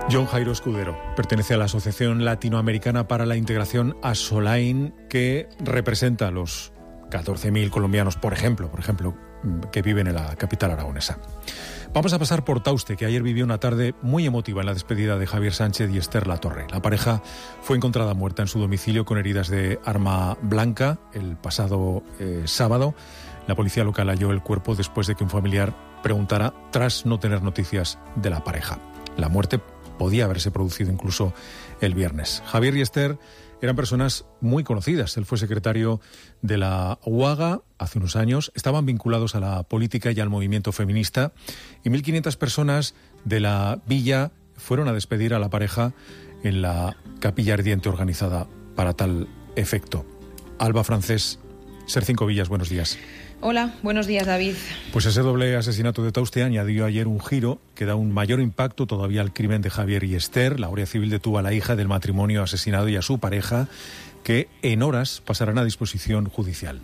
John Jairo Escudero pertenece a la Asociación Latinoamericana para la Integración ASOLAIN, que representa a los 14.000 colombianos, por ejemplo, que viven en la capital aragonesa. Vamos a pasar por Tauste, que ayer vivió una tarde muy emotiva en la despedida de Javier Sánchez y Esther Latorre. La pareja fue encontrada muerta en su domicilio con heridas de arma blanca el pasado sábado. La policía local halló el cuerpo después de que un familiar preguntara tras no tener noticias de la pareja. La muerte podía haberse producido incluso el viernes. Javier y Esther eran personas muy conocidas. Él fue secretario de la UAGA hace unos años. Estaban vinculados a la política y al movimiento feminista. Y 1.500 personas de la villa fueron a despedir a la pareja en la capilla ardiente organizada para tal efecto. Alba Francés, Ser 5 Villas, buenos días. Hola, buenos días, David. Pues ese doble asesinato de Tauste añadió ayer un giro que da un mayor impacto todavía al crimen de Javier y Esther. La Guardia Civil detuvo a la hija del matrimonio asesinado y a su pareja, que en horas pasarán a disposición judicial.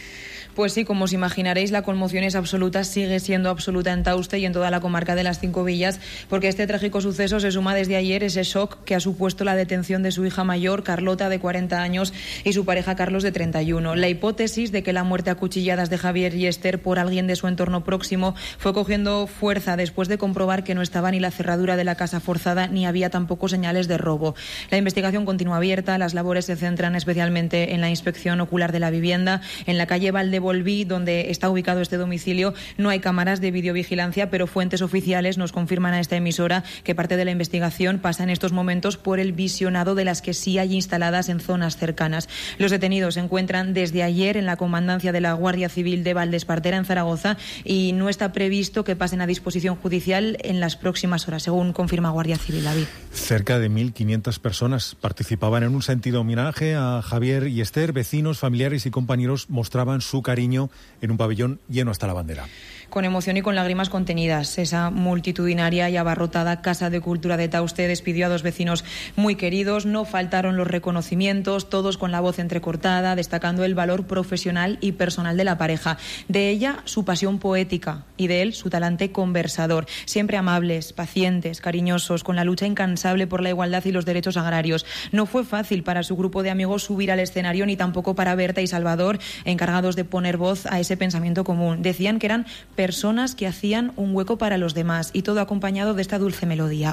Pues sí, como os imaginaréis, la conmoción es absoluta, sigue siendo absoluta en Tauste y en toda la comarca de las 5 Villas, porque este trágico suceso se suma desde ayer ese shock que ha supuesto la detención de su hija mayor, Carlota, de 40 años, y su pareja, Carlos, de 31. La hipótesis de que la muerte a cuchilladas de Javier y Esther por alguien de su entorno próximo fue cogiendo fuerza después de comprobar que no estaba ni la cerradura de la casa forzada ni había tampoco señales de robo. La investigación continúa abierta, las labores se centran especialmente en la inspección ocular de la vivienda. En la calle Valdevolví, donde está ubicado este domicilio, no hay cámaras de videovigilancia, pero fuentes oficiales nos confirman a esta emisora que parte de la investigación pasa en estos momentos por el visionado de las que sí hay instaladas en zonas cercanas. Los detenidos se encuentran desde ayer en la comandancia de la Guardia Civil de Valdespartera, en Zaragoza, y no está previsto que pasen a disposición judicial en las próximas horas, según confirma Guardia Civil, David. Cerca de 1.500 personas participaban en un sentido homenaje a Javier y Esther. Vecinos, familiares y compañeros mostraban su cariño en un pabellón lleno hasta la bandera. Con emoción y con lágrimas contenidas, esa multitudinaria y abarrotada Casa de Cultura de Tauste despidió a 2 vecinos muy queridos. No faltaron los reconocimientos, todos con la voz entrecortada, destacando el valor profesional y personal de la pareja. De ella, su pasión poética, y de él, su talante conversador. Siempre amables, pacientes, cariñosos, con la lucha incansable por la igualdad y los derechos agrarios. No fue fácil para su grupo de amigos subir al escenario, ni tampoco para Berta y Salvador, encargados de poner voz a ese pensamiento común. Decían que eran personas que hacían un hueco para los demás, y todo acompañado de esta dulce melodía.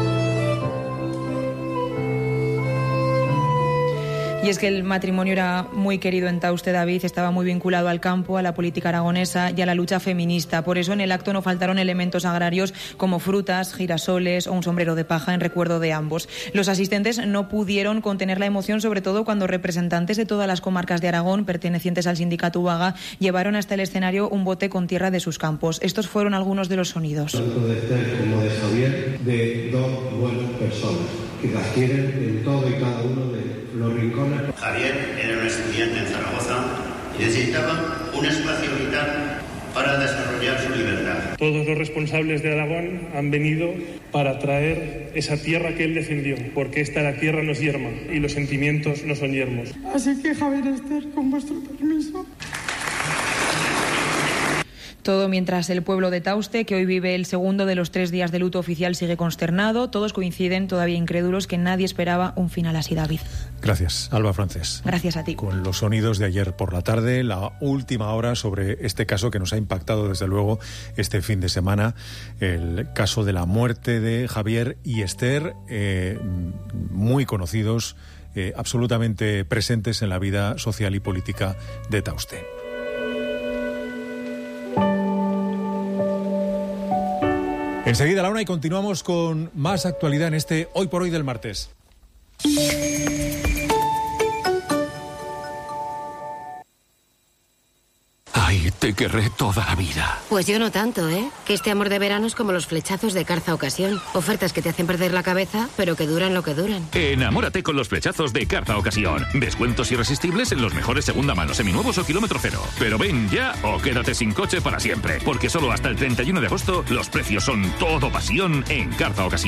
Y es que el matrimonio era muy querido en Tauste, David, estaba muy vinculado al campo, a la política aragonesa y a la lucha feminista. Por eso en el acto no faltaron elementos agrarios como frutas, girasoles o un sombrero de paja en recuerdo de ambos. Los asistentes no pudieron contener la emoción, sobre todo cuando representantes de todas las comarcas de Aragón, pertenecientes al sindicato UAGA, llevaron hasta el escenario un bote con tierra de sus campos. Estos fueron algunos de los sonidos. Tanto de Esther como de Javier, de 2 buenas personas que las quieren en todo y cada uno de los rincones. Javier era un estudiante en Zaragoza y necesitaba un espacio vital para desarrollar su libertad. Todos los responsables de Aragón han venido para traer esa tierra que él defendió, porque la tierra no es yerma y los sentimientos no son yermos. Así que, Javier y Esther, con vuestro permiso. Todo mientras el pueblo de Tauste, que hoy vive el segundo de los 3 días de luto oficial, sigue consternado. Todos coinciden, todavía incrédulos, que nadie esperaba un final así, David. Gracias, Alba Francés. Gracias a ti. Con los sonidos de ayer por la tarde, la última hora sobre este caso que nos ha impactado desde luego este fin de semana, el caso de la muerte de Javier y Esther, muy conocidos, absolutamente presentes en la vida social y política de Tauste. Enseguida a la 1 y continuamos con más actualidad en este Hoy por Hoy del martes. Ay, te querré toda la vida. Pues yo no tanto, ¿eh? Que este amor de verano es como los flechazos de Carza Ocasión. Ofertas que te hacen perder la cabeza, pero que duran lo que duran. Enamórate con los flechazos de Carza Ocasión. Descuentos irresistibles en los mejores segunda mano, seminuevos o kilómetro cero. Pero ven ya o quédate sin coche para siempre. Porque solo hasta el 31 de agosto los precios son todo pasión en Carza Ocasión.